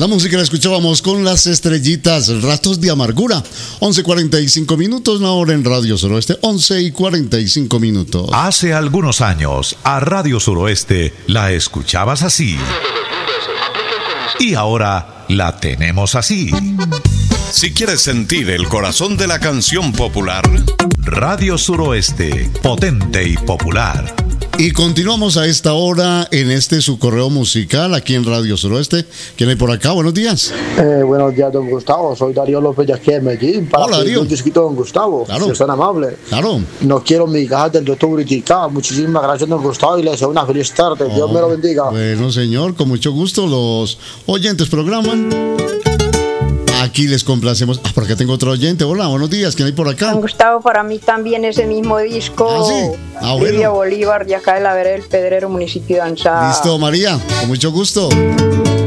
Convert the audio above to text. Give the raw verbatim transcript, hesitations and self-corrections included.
La música la escuchábamos con Las Estrellitas, Ratos de Amargura. once cuarenta y cinco minutos, la hora en Radio Suroeste, once y cuarenta y cinco minutos. Hace algunos años, a Radio Suroeste la escuchabas así. Y ahora la tenemos así. Si quieres sentir el corazón de la canción popular, Radio Suroeste, potente y popular. Y continuamos a esta hora en este su correo musical aquí en Radio Suroeste. ¿Quién hay por acá? Buenos días. Eh, buenos días, don Gustavo. Soy Darío López de aquí en Medellín. Para Hola, pedir Darío. un disquito, don Gustavo. Claro. Si son amable. Claro. No quiero migajas del doctor Britica. Muchísimas gracias, don Gustavo, y le deseo una feliz tarde. Dios Oh, me lo bendiga. Bueno, señor, con mucho gusto. Los oyentes programan. Aquí les complacemos. Ah, por acá tengo otro oyente. Hola, buenos días. ¿Quién hay por acá? Don Gustavo, para mí también ese mismo disco. Ah, sí. Ah, bueno. Lidia Bolívar, de acá de la Vereda del Pedrero, municipio de Anzá. Listo, María. Con mucho gusto.